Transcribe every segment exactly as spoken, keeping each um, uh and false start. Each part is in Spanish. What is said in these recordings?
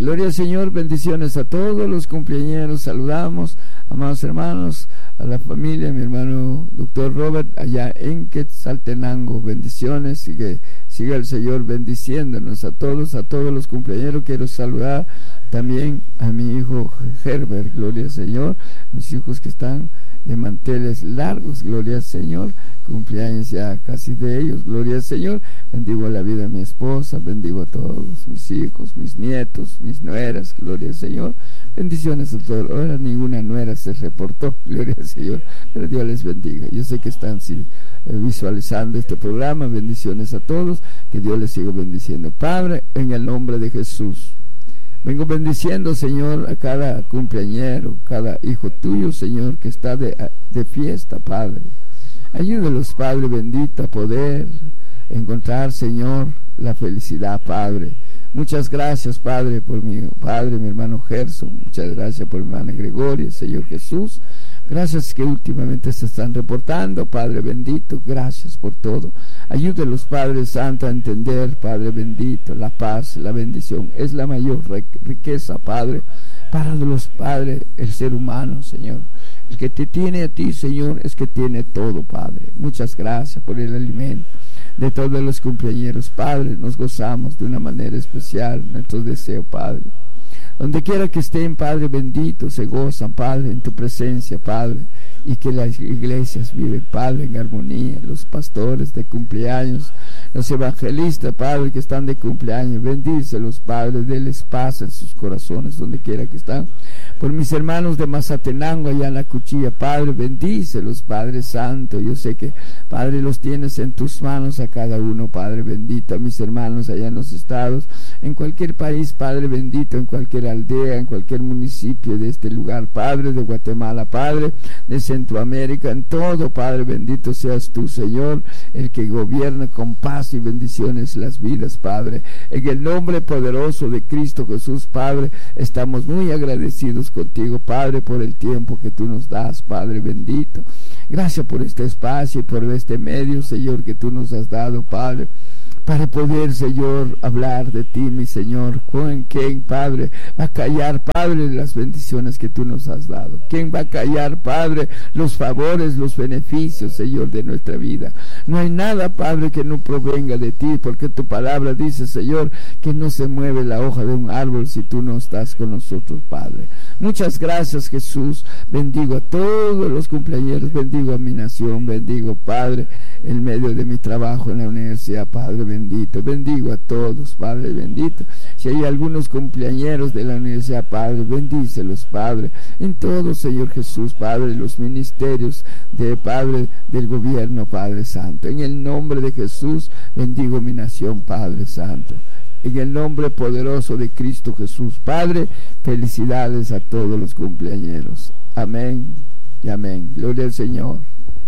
Gloria al Señor, bendiciones a todos los cumpleañeros, saludamos, amados hermanos, a la familia, mi hermano doctor Robert, allá en Quetzaltenango, bendiciones, sigue, sigue el Señor bendiciéndonos a todos, a todos los cumpleañeros. Quiero saludar también a mi hijo Herbert, gloria al Señor, mis hijos que están de manteles largos, gloria al Señor, cumpleaños ya casi de ellos, gloria al Señor. Bendigo la vida de mi esposa, bendigo a todos mis hijos, mis nietos, mis nueras, gloria al Señor. Bendiciones a todos. Ahora ninguna nuera se reportó, gloria al Señor, pero Dios les bendiga. Yo sé que están sí, visualizando este programa. Bendiciones a todos, que Dios les siga bendiciendo. Padre, en el nombre de Jesús, vengo bendiciendo, Señor, a cada cumpleañero, cada hijo tuyo, Señor, que está de, de fiesta, Padre. Ayúdalos, Padre bendito, a poder encontrar, Señor, la felicidad, Padre. Muchas gracias, Padre, por mi Padre, mi hermano Gerson. Muchas gracias por mi hermana Gregoria, Señor Jesús. Gracias que últimamente se están reportando, Padre bendito. Gracias por todo. Ayúdelos, Padre Santo, a entender, Padre bendito, la paz, la bendición es la mayor riqueza, Padre, para los padres, el ser humano, Señor. El que te tiene a ti, Señor, es que tiene todo, Padre. Muchas gracias por el alimento de todos los cumpleañeros, Padre. Nos gozamos de una manera especial nuestro deseo, Padre. Donde quiera que estén, Padre bendito, se gozan, Padre, en tu presencia, Padre, y que las iglesias viven, Padre, en armonía. Los pastores de cumpleaños, los evangelistas, Padre, que están de cumpleaños, bendícelos, Padre, denles paz en sus corazones, donde quiera que están. Por mis hermanos de Mazatenango, allá en la Cuchilla, Padre, bendícelos, Padre Santo. Yo sé que, Padre, los tienes en tus manos a cada uno, Padre bendito. A mis hermanos allá en los estados, en cualquier país, Padre bendito, en cualquier aldea, en cualquier municipio de este lugar, Padre, de Guatemala, Padre, de Centroamérica, en todo, Padre bendito seas tú, Señor, el que gobierna con paz y bendiciones las vidas, Padre. En el nombre poderoso de Cristo Jesús, Padre, estamos muy agradecidos contigo, Padre, por el tiempo que tú nos das, Padre bendito. Gracias por este espacio y por este medio, Señor, que tú nos has dado, Padre, para poder, Señor, hablar de ti, mi Señor. ¿Quién, Padre, va a callar, Padre, las bendiciones que tú nos has dado? ¿Quién va a callar, Padre, los favores, los beneficios, Señor, de nuestra vida? No hay nada, Padre, que no provenga de ti, porque tu palabra dice, Señor, que no se mueve la hoja de un árbol si tú no estás con nosotros, Padre. Muchas gracias, Jesús. Bendigo a todos los cumpleañeros, bendigo a mi nación, bendigo, Padre, en medio de mi trabajo en la universidad, Padre bendito. Bendigo a todos, Padre bendito. Si hay algunos cumpleañeros de la universidad, Padre, bendícelos, Padre, en todo, Señor Jesús, Padre, los ministerios de Padre del gobierno, Padre Santo. En el nombre de Jesús, bendigo mi nación, Padre Santo. En el nombre poderoso de Cristo Jesús, Padre, felicidades a todos los cumpleañeros. Amén y amén. Gloria al Señor.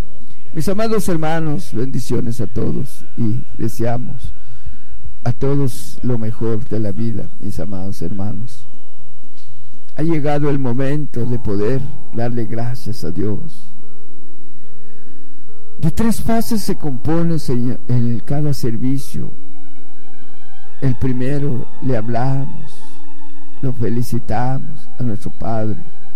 Mis amados hermanos, bendiciones a todos y deseamos a todos lo mejor de la vida, mis amados hermanos. Ha llegado el momento de poder darle gracias a Dios. De tres fases se compone, Señor, en cada servicio. El primero, le hablamos, lo felicitamos a nuestro Padre.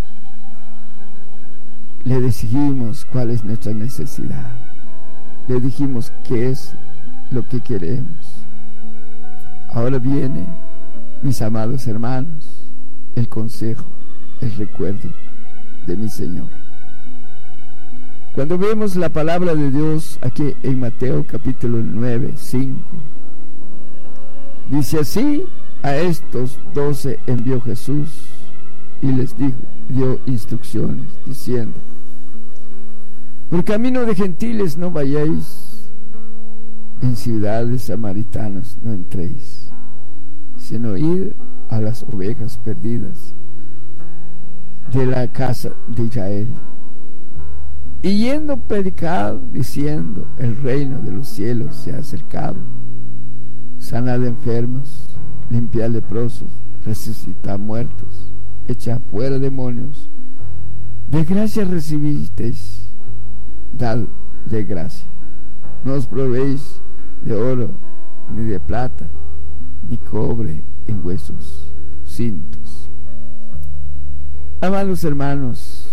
Le dijimos cuál es nuestra necesidad. Le dijimos qué es lo que queremos. Ahora viene, mis amados hermanos, el consejo, el recuerdo de mi Señor. Cuando vemos la palabra de Dios aquí en Mateo capítulo nueve, cinco, dice así: a estos doce envió Jesús y les dijo, dio instrucciones diciendo: por camino de gentiles no vayáis, en ciudades samaritanas no entréis, sino id a las ovejas perdidas de la casa de Israel. Y yendo predicad diciendo: el reino de los cielos se ha acercado. Sanad enfermos, limpiad leprosos, resucitad muertos, echad fuera demonios. De gracia recibisteis, dad de gracia. No os probéis de oro, ni de plata, ni cobre en huesos, cintos. Amados hermanos,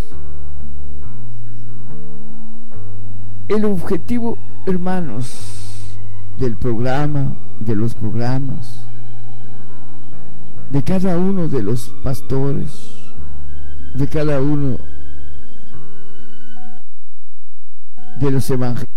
el objetivo, hermanos, del programa, de los programas, de cada uno de los pastores, de cada uno de los evangélicos,